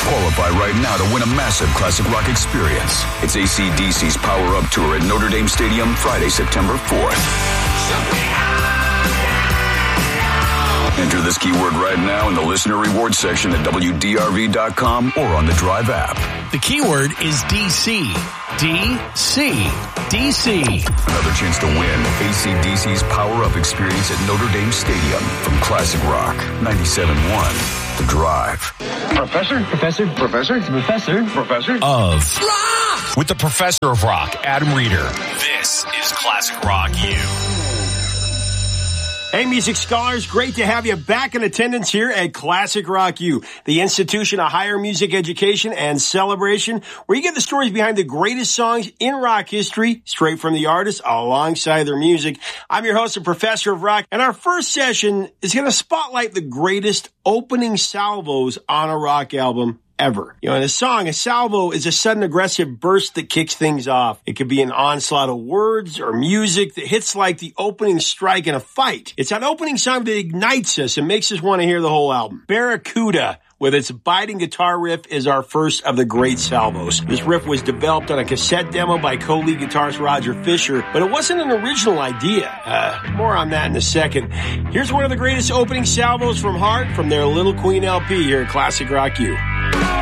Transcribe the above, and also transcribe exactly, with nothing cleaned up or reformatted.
Qualify right now to win a massive classic rock experience. It's A C D C's Power Up Tour at Notre Dame Stadium Friday, September fourth. Enter this keyword right now in the listener reward section at W D R V dot com or on the Drive app. The keyword is D C. D C. D C. Another chance to win A C D C's Power Up experience at Notre Dame Stadium from Classic Rock ninety-seven point one. The Drive. Professor? Professor? Professor? Professor? Professor? Of Rock! With the Professor of Rock, Adam Reeder. This is Classic Rock U. Hey, music scholars, great to have you back in attendance here at Classic Rock U, the institution of higher music education and celebration, where you get the stories behind the greatest songs in rock history, straight from the artists alongside their music. I'm your host and Professor of Rock, and our first session is going to spotlight the greatest opening salvos on a rock album ever. You know, in a song, a salvo is a sudden aggressive burst that kicks things off. It could be an onslaught of words or music that hits like the opening strike in a fight. It's that opening song that ignites us and makes us want to hear the whole album. Barracuda, with its biting guitar riff, is our first of the great salvos. This riff was developed on a cassette demo by co-lead guitarist Roger Fisher, but it wasn't an original idea. Uh, more on that in a second. Here's one of the greatest opening salvos from Heart from their Little Queen L P here at Classic Rock U.